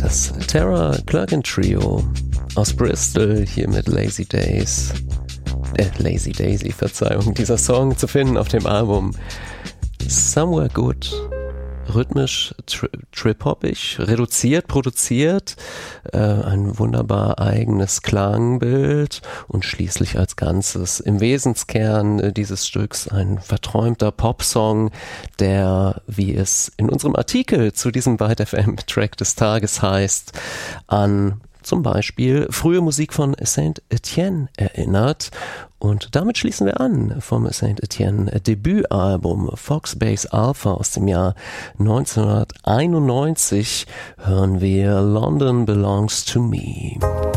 Das Tara Plugin Trio aus Bristol hier mit Lazy Daisy, Verzeihung, dieser Song zu finden auf dem Album Somewhere Good. Rhythmisch, trip-hoppig, reduziert, produziert, ein wunderbar eigenes Klangbild und schließlich als Ganzes im Wesenskern dieses Stücks ein verträumter Popsong, der, wie es in unserem Artikel zu diesem Byte FM Track des Tages heißt, an zum Beispiel frühe Musik von Saint Etienne erinnert. Und damit schließen wir an vom Saint Etienne Debütalbum Fox Bass Alpha aus dem Jahr 1991 hören wir London Belongs to Me.